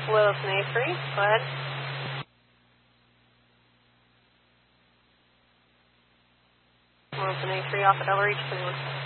Wilson A3, go ahead. Wilson A3 off at Ellery, please.